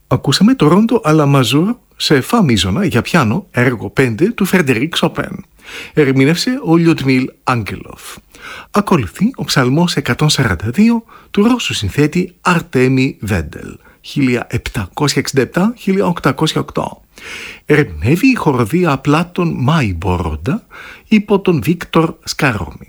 Ακούσαμε το ρόντο αλλά μαζούρ σε φα μίζωνα για πιάνο, έργο 5 του Φρεντερίκ Σοπέν. Ερμήνευσε ο Λιουτμίλ Άγγελοφ. Ακολουθεί ο ψαλμός 142 του Ρώσου συνθέτη Αρτέμι Βέντελ, 1767-1808. Ερμηνεύει η χοροδία Πλάτων Μάι Μπορόντα υπό τον Βίκτορ Σκαρόμι.